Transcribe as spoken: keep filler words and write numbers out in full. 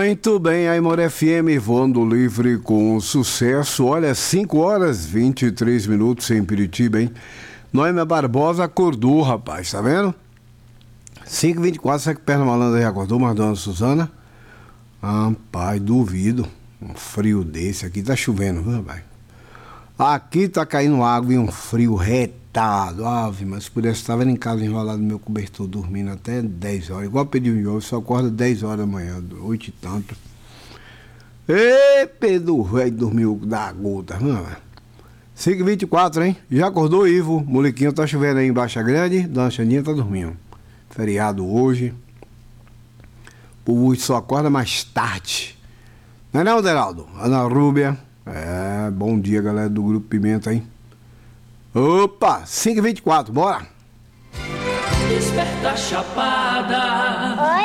Muito bem, a Aimor F M voando livre com sucesso. Olha, cinco horas e vinte e três minutos em Piritiba, hein? Noêmia Barbosa acordou, rapaz, tá vendo? cinco e vinte e quatro, será que Perna Malandra já acordou, mas dona Suzana? Ah, pai, duvido. Um frio desse aqui, tá chovendo, viu, rapaz? Aqui tá caindo água e um frio retado. Ave, mas se pudesse, estava em casa enrolado no meu cobertor, dormindo até dez horas. Igual pediu de hoje, só acorda dez horas da manhã, oito e tanto. Ê, Pedro, velho, dormiu da gota, viu? cinco e vinte e quatro, hein? Já acordou, Ivo? Molequinho tá chovendo aí em Baixa Grande, Dona Xandinha tá dormindo. Feriado hoje. O povo só acorda mais tarde. Não é não, Deraldo? Ana Rúbia. É, bom dia, galera do Grupo Pimenta, hein? Opa, cinco e vinte e quatro, bora! Desperta Chapada.